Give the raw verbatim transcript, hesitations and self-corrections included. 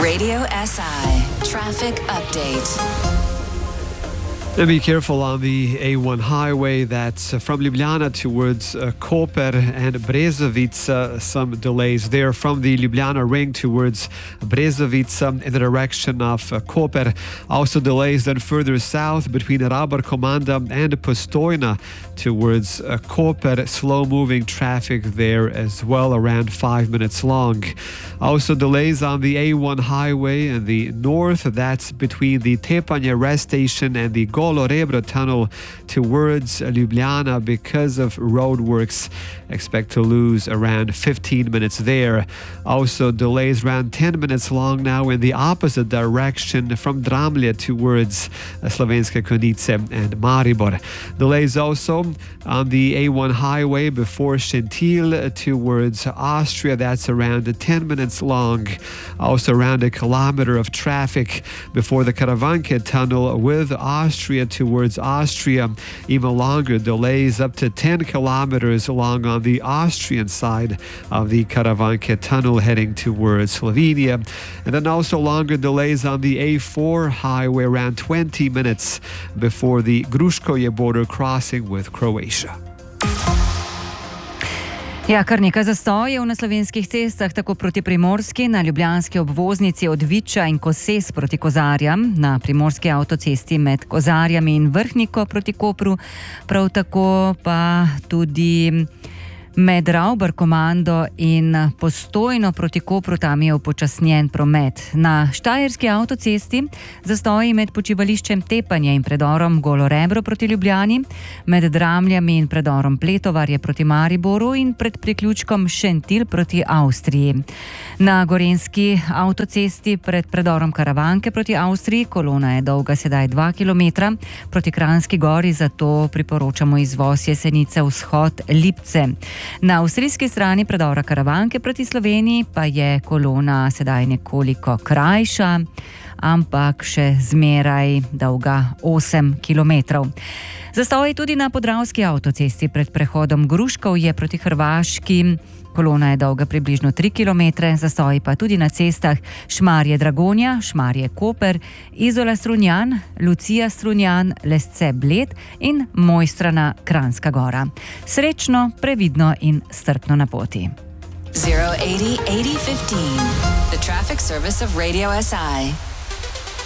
Radio S I Traffic Update. And be careful on the A one highway that's uh, from Ljubljana towards uh, Koper and Brezovica. Some delays there from the Ljubljana ring towards Brezovica in the direction of uh, Koper. Also delays then further south between Rabar Komanda and Postojna towards uh, Koper. Slow moving traffic there as well, around five minutes long. Also delays on the A one highway in the north. That's between the Tepanje rest station and the Golo Rebro tunnel towards Ljubljana because of roadworks. Expect to lose around fifteen minutes there. Also delays around ten minutes long now in the opposite direction from Dramlje towards Slovenske Konjice and Maribor. Delays also on the A one highway before Šentilj towards Austria. That's around ten minutes long. Also around a kilometer of traffic before the Karavanke tunnel with Austria towards Austria. Even longer delays, up to ten kilometers long on the Austrian side of the Karavanke tunnel heading towards Slovenia. And then also longer delays on the A four highway, around twenty minutes before the Gruškovje border crossing with Croatia. Ja, kar nekaj zastojev na slovenskih cestah, tako proti Primorski, na ljubljanski obvoznici od Viča in Koses proti Kozarjam, na primorski avtocesti med Kozarjami in Vrhniko proti Kopru, prav tako pa tudi med Rabar Komando in Postojno proti Kopru, tam je upočasnjen promet. Na štajerski avtocesti zastoji med počivališčem Tepanje in predorom Golo Rebro proti Ljubljani, med Dramljami in predorom Pletovarje proti Mariboru in pred priključkom Šentilj proti Avstriji. Na gorenjski avtocesti pred predorom Karavanke proti Avstriji kolona je dolga sedaj dva kilometra, proti Kranjski gori zato priporočamo izvoz Jesenice vzhod Lipce. Na avstrijski strani predora Karavanke proti Sloveniji pa je kolona sedaj nekoliko krajša, ampak še zmeraj dolga osem kilometrov. Zastoj tudi na podravski avtocesti pred prehodom Gruškovje proti Hrvaški. Kolona je dolga približno tri kilometre, zastoji pa tudi na cestah Šmarje Dragonja, Šmarje Koper, Izola Strunjan, Lucija Strunjan, Lesce Bled in Mojstrana Kranjska Gora. Srečno, previdno in strpno na poti. zero eighty eighty fifteen The traffic service of Radio S I.